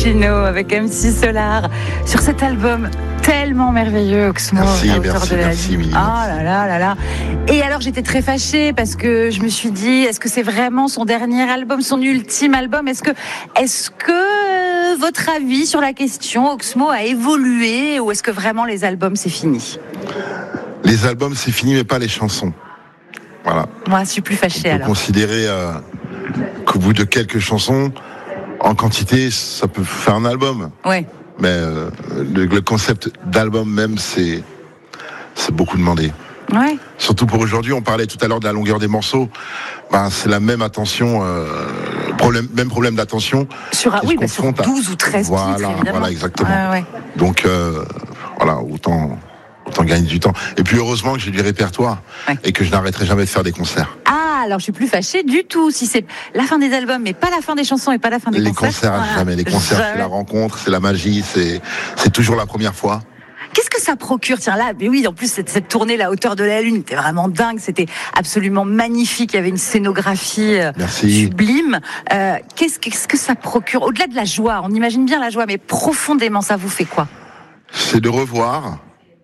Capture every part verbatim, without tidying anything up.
Puccino avec M C Solar sur cet album tellement merveilleux, Oxmo, merci, à hauteur merci, de la merci, vie. Ah là là là là. Et alors j'étais très fâchée parce que je me suis dit, est-ce que c'est vraiment son dernier album, son ultime album? Est-ce que, est-ce que votre avis sur la question, Oxmo, a évolué ou est-ce que vraiment les albums c'est fini? Les albums c'est fini, mais pas les chansons. Voilà. Moi, je suis plus fâchée. On peut alors. considérer euh, qu'au bout de quelques chansons, en quantité, ça peut faire un album. Ouais. Mais euh, le, le concept d'album même, c'est, c'est beaucoup demandé. Ouais. Surtout pour aujourd'hui, on parlait tout à l'heure de la longueur des morceaux. Ben, c'est la même attention, euh, problème, même problème d'attention. Sur, oui, bah sur douze à... ou treize voilà, titres, évidemment. Voilà, exactement. Ouais, ouais. Donc, euh, voilà, autant, autant gagner du temps. Et puis heureusement que j'ai du répertoire ouais. et que je n'arrêterai jamais de faire des concerts. Ah, alors je suis plus fâchée du tout. Si c'est la fin des albums, mais pas la fin des chansons et pas la fin des les concerts. Les concerts, voilà. jamais. Les concerts, jamais. C'est la rencontre, c'est la magie, c'est, c'est toujours la première fois. Qu'est-ce que ça procure? Tiens là, mais oui, en plus cette, cette tournée la hauteur de la lune était vraiment dingue, c'était absolument magnifique, il y avait une scénographie euh, sublime. Euh, qu'est-ce, qu'est-ce que ça procure? Au-delà de la joie, on imagine bien la joie, mais profondément, ça vous fait quoi? C'est de revoir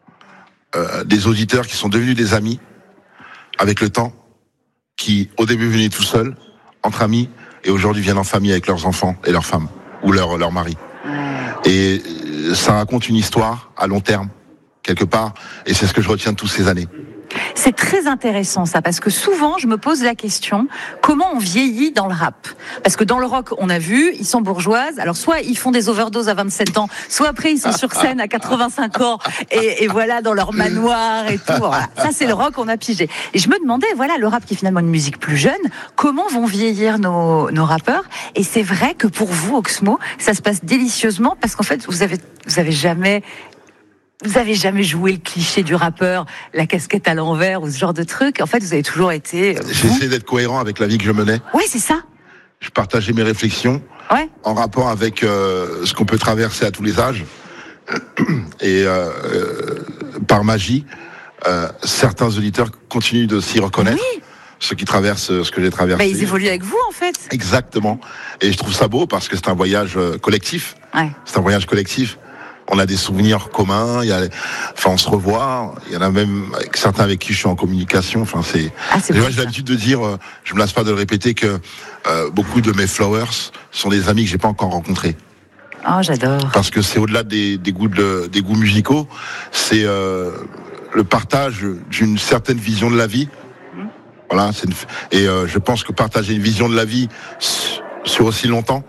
euh, des auditeurs qui sont devenus des amis avec le temps, qui au début venaient tout seuls, entre amis, et aujourd'hui viennent en famille avec leurs enfants et leurs femmes ou leurs leur mari. Et ça raconte une histoire à long terme, quelque part, et c'est ce que je retiens de toutes ces années. C'est très intéressant ça, parce que souvent je me pose la question, comment on vieillit dans le rap? Parce que dans le rock, on a vu, ils sont bourgeoises, alors soit ils font des overdoses à vingt-sept ans, soit après ils sont sur scène à quatre-vingt-cinq ans, et, et voilà, dans leur manoir et tout. Voilà. Ça c'est le rock, on a pigé. Et je me demandais, voilà, le rap qui est finalement une musique plus jeune, comment vont vieillir nos, nos rappeurs? Et c'est vrai que pour vous, Oxmo, ça se passe délicieusement, parce qu'en fait, vous avez, vous avez jamais... Vous avez jamais joué le cliché du rappeur, la casquette à l'envers ou ce genre de truc. En fait, vous avez toujours été... J'ai essayé d'être cohérent avec la vie que je menais. Oui, c'est ça. Je partageais mes réflexions ouais. en rapport avec euh, ce qu'on peut traverser à tous les âges. Et euh, euh, par magie, euh, certains auditeurs continuent de s'y reconnaître. Oui. Ceux qui traversent ce que j'ai traversé. Bah, ils évoluent avec vous, en fait. Exactement. Et je trouve ça beau parce que c'est un voyage collectif. Ouais. C'est un voyage collectif. On a des souvenirs communs, il y a, enfin, on se revoit. Il y en a même avec certains avec qui je suis en communication. Enfin, c'est. Ah, c'est moi, j'ai l'habitude de dire, euh, je me lasse pas de le répéter, que euh, beaucoup de mes flowers sont des amis que j'ai pas encore rencontrés. Oh, j'adore. Parce que c'est au-delà des, des goûts de, des goûts musicaux, c'est euh, le partage d'une certaine vision de la vie. Mmh. Voilà, c'est une, et euh, je pense que partager une vision de la vie sur aussi longtemps,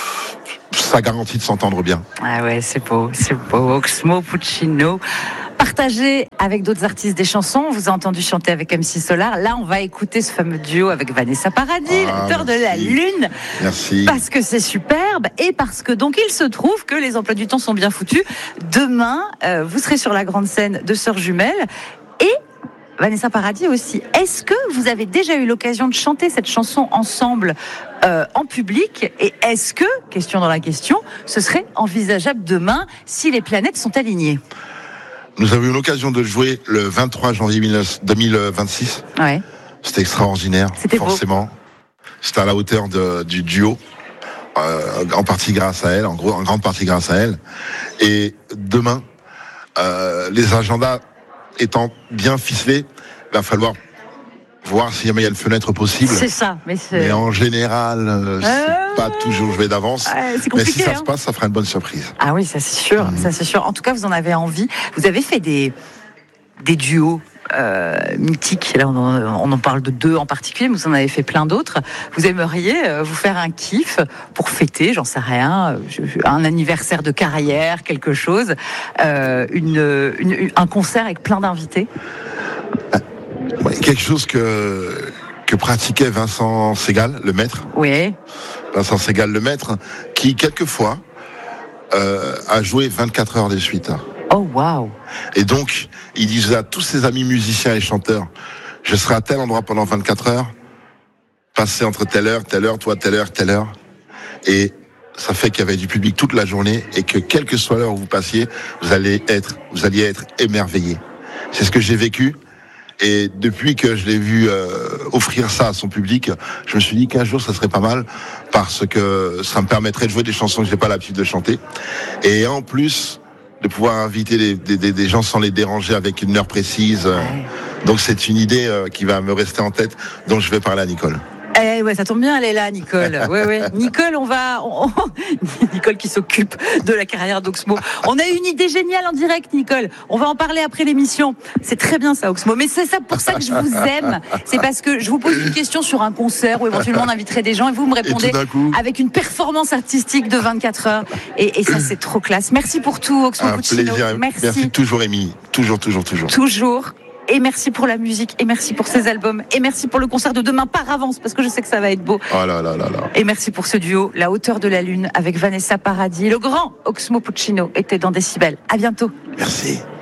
ça garantit de s'entendre bien. Ah ouais, c'est beau, c'est beau. Oxmo Puccino. Partagé avec d'autres artistes des chansons. On vous a entendu chanter avec M C Solar. Là, on va écouter ce fameux duo avec Vanessa Paradis, ah, l'auteur de La Lune. Merci. Parce que c'est superbe et parce que donc il se trouve que les emplois du temps sont bien foutus. Demain, euh, vous serez sur la grande scène de Sœurs Jumelles et Vanessa Paradis aussi. Est-ce que vous avez déjà eu l'occasion de chanter cette chanson ensemble euh, en public? Et est-ce que, question dans la question, ce serait envisageable demain si les planètes sont alignées? Nous avons eu l'occasion de jouer le vingt-trois janvier deux mille vingt-six. Ouais. C'était extraordinaire, C'était forcément. Beau. C'était à la hauteur de, du duo, euh, en partie grâce à elle, en gros, en grande partie grâce à elle. Et demain, euh, les agendas étant bien ficelés, il va falloir voir s'il y a une fenêtre possible. C'est ça. Mais, c'est... mais en général, euh, c'est euh... pas toujours joué d'avance. Euh, c'est compliqué, mais si ça hein. se passe, ça fera une bonne surprise. Ah oui, ça c'est sûr, mmh. ça c'est sûr. En tout cas, vous en avez envie. Vous avez fait des, des duos euh, mythiques. Là, on en, on en parle de deux en particulier, mais vous en avez fait plein d'autres. Vous aimeriez euh, vous faire un kiff pour fêter, j'en sais rien, un anniversaire de carrière, quelque chose, euh, une, une, un concert avec plein d'invités? Ouais, quelque chose que, que pratiquait Vincent Segal, le maître. Oui. Vincent Segal, le maître, qui, quelquefois, euh, a joué vingt-quatre heures de suite. Oh, waouh! Et donc, il disait à tous ses amis musiciens et chanteurs, je serai à tel endroit pendant vingt-quatre heures, passer entre telle heure, telle heure, toi, telle heure, telle heure. Et ça fait qu'il y avait du public toute la journée et que, quelle que soit l'heure où vous passiez, vous allez être, vous alliez être émerveillés. C'est ce que j'ai vécu. Et depuis que je l'ai vu euh, offrir ça à son public, je me suis dit qu'un jour ça serait pas mal parce que ça me permettrait de jouer des chansons que j'ai pas l'habitude de chanter. Et en plus de pouvoir inviter des, des, des gens sans les déranger avec une heure précise. Donc c'est une idée euh, qui va me rester en tête, dont je vais parler à Nicole. Eh ouais, ça tombe bien, elle est là, Nicole. Ouais, ouais. Nicole, on va, on... Nicole qui s'occupe de la carrière d'Oxmo. On a eu une idée géniale en direct, Nicole. On va en parler après l'émission. C'est très bien ça, Oxmo. Mais c'est ça pour ça que je vous aime. C'est parce que je vous pose une question sur un concert où éventuellement on inviterait des gens et vous me répondez avec une performance artistique de vingt-quatre heures. Et, et ça, c'est trop classe. Merci pour tout, Oxmo Puccino. Un plaisir. Merci. Merci toujours, Émilie. Toujours, toujours, toujours. Toujours. Et merci pour la musique, et merci pour ces albums, et merci pour le concert de demain par avance, parce que je sais que ça va être beau. Oh là là là là. Et merci pour ce duo, La hauteur de la lune, avec Vanessa Paradis. Le grand Oxmo Puccino était dans Décibel. À bientôt. Merci.